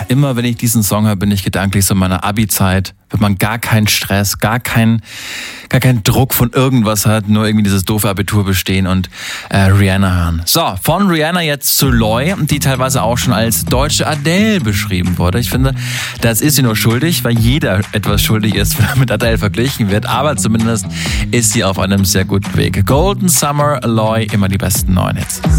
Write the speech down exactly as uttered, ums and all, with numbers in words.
immer wenn ich diesen Song höre, bin ich gedanklich so in meiner Abi-Zeit, wenn man gar keinen Stress, gar keinen gar keinen Druck von irgendwas hat, nur irgendwie dieses doofe Abitur bestehen und äh, Rihanna hören. So, von Rihanna jetzt zu Loi, die teilweise auch schon als deutsche Adele beschrieben wurde. Ich finde, das ist sie nur schuldig, weil jeder etwas schuldig ist, wenn er mit Adele verglichen wird, aber zumindest ist sie auf einem sehr guten Weg. Golden Summer, Loi, immer die besten neuen Hits.